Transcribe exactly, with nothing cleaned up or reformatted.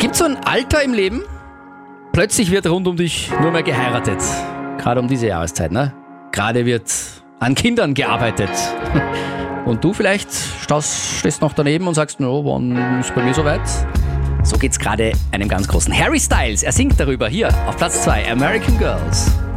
Gibt es so ein Alter im Leben? Plötzlich wird rund um dich nur mehr geheiratet. Gerade um diese Jahreszeit, ne? Gerade wird an Kindern gearbeitet. Und du vielleicht stehst, stehst noch daneben und sagst, no, wann ist bei mir soweit? So geht's gerade einem ganz großen Harry Styles. Er singt darüber hier auf Platz zwei, American Girls.